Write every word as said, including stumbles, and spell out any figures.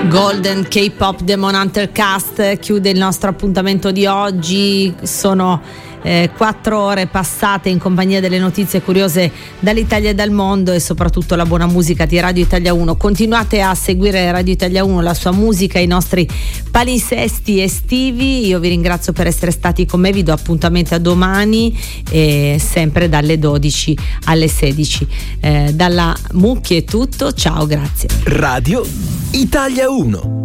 Golden K-Pop Demon Hunter Cast chiude il nostro appuntamento di oggi. Sono eh, quattro ore passate in compagnia delle notizie curiose dall'Italia e dal mondo e soprattutto la buona musica di Radio Italia uno. Continuate a seguire Radio Italia uno, la sua musica, i nostri palinsesti estivi. Io vi ringrazio per essere stati con me, vi do appuntamento a domani e sempre dalle dodici alle sedici. Eh, dalla Mucchi è tutto, ciao, grazie. Radio Italia uno.